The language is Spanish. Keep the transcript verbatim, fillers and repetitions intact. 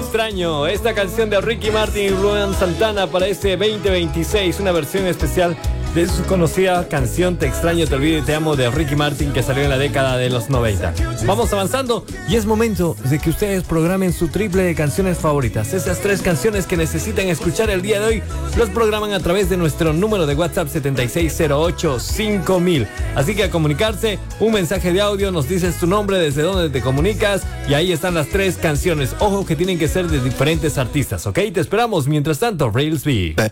extraño. Esta canción de Ricky Martin y Luan Santana para este veinte veintiséis, una versión especial de su conocida canción Te extraño, te olvido y te amo de Ricky Martin, que salió en la década de los noventa. Vamos avanzando y es momento de que ustedes programen su triple de canciones favoritas. Esas tres canciones que necesitan escuchar el día de hoy los programan a través de nuestro número de WhatsApp setenta y seis cero ocho cinco mil. Así que a comunicarse, un mensaje de audio, nos dices tu nombre, desde dónde te comunicas y ahí están las tres canciones. Ojo que tienen que ser de diferentes artistas, ¿ok? Te esperamos. Mientras tanto, Rails B.